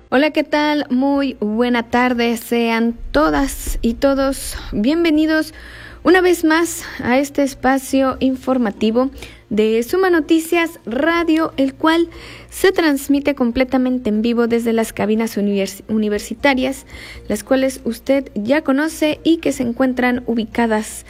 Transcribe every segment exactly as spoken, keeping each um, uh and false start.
Hola, ¿qué tal? Muy buena tarde. Sean todas y todos bienvenidos una vez más a este espacio informativo de Suma Noticias Radio, el cual se transmite completamente en vivo desde las cabinas univers- universitarias, las cuales usted ya conoce y que se encuentran ubicadas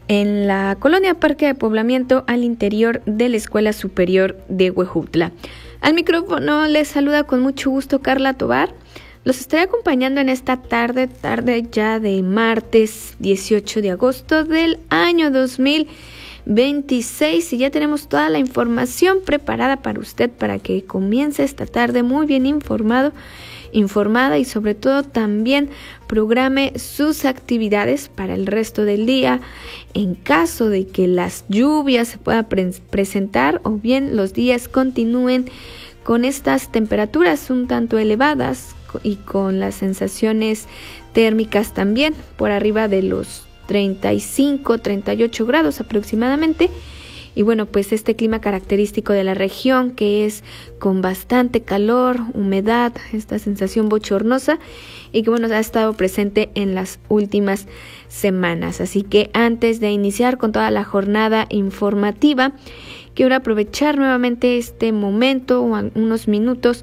en la colonia Parque de Poblamiento al interior de la Escuela Superior de Huejutla. Al micrófono les saluda con mucho gusto Carla Tobar. Los estaré acompañando en esta tarde, tarde ya de martes dieciocho de agosto del año dos mil veintiséis, y ya tenemos toda la información preparada para usted para que comience esta tarde muy bien informado, informada y sobre todo también programe sus actividades para el resto del día en caso de que las lluvias se puedan pre- presentar o bien los días continúen con estas temperaturas un tanto elevadas y con las sensaciones térmicas también por arriba de los treinta y cinco, treinta y ocho grados aproximadamente. Y bueno, pues este clima característico de la región, que es con bastante calor, humedad, esta sensación bochornosa, y que bueno, ha estado presente en las últimas semanas. Así que antes de iniciar con toda la jornada informativa, quiero aprovechar nuevamente este momento o unos minutos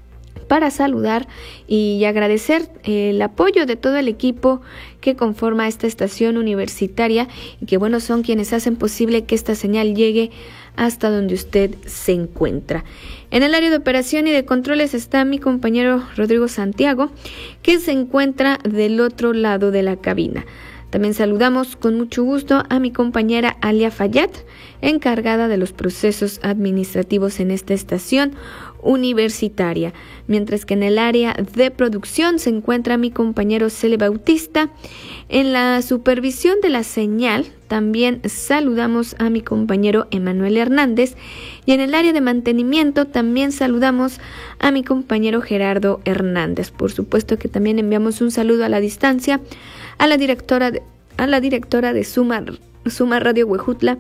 para saludar y agradecer el apoyo de todo el equipo que conforma esta estación universitaria y que bueno, son quienes hacen posible que esta señal llegue hasta donde usted se encuentra. En el área de operación y de controles está mi compañero Rodrigo Santiago, que se encuentra del otro lado de la cabina. También saludamos con mucho gusto a mi compañera Alia Fayad, encargada de los procesos administrativos en esta estación universitaria, mientras que en el área de producción se encuentra mi compañero Cele Bautista. En la supervisión de la señal también saludamos a mi compañero Emanuel Hernández, y en el área de mantenimiento también saludamos a mi compañero Gerardo Hernández. Por supuesto que también enviamos un saludo a la distancia a la directora de, a la directora de Suma, Suma Radio Huejutla,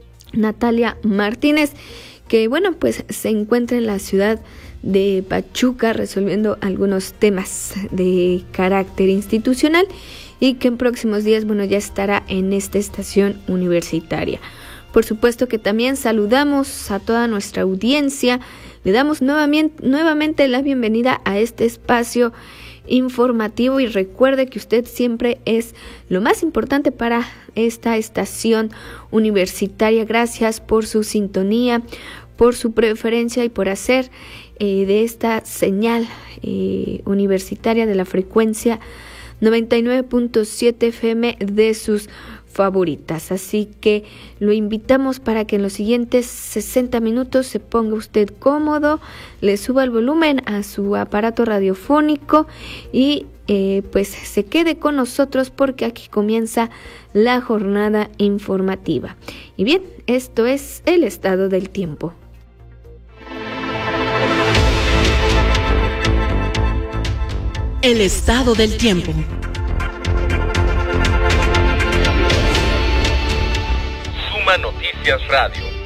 Natalia Martínez, que bueno, pues se encuentra en la ciudad de Pachuca resolviendo algunos temas de carácter institucional y que en próximos días, bueno, ya estará en esta estación universitaria. Por supuesto que también saludamos a toda nuestra audiencia, le damos nuevamente, nuevamente la bienvenida a este espacio informativo y recuerde que usted siempre es lo más importante para esta estación universitaria. Gracias por su sintonía, por su preferencia y por hacer eh, de esta señal eh, universitaria de la frecuencia noventa y nueve punto siete F M de sus favoritas. Así que lo invitamos para que en los siguientes sesenta minutos se ponga usted cómodo, le suba el volumen a su aparato radiofónico y eh, pues se quede con nosotros porque aquí comienza la jornada informativa. Y bien, esto es el estado del tiempo. El estado del tiempo. Suma Noticias Radio.